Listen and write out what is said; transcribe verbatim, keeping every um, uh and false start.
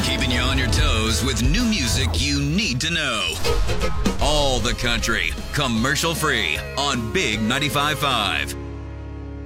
keeping you on your toes with new music you need to know. All the country, commercial free on Big ninety-five point five.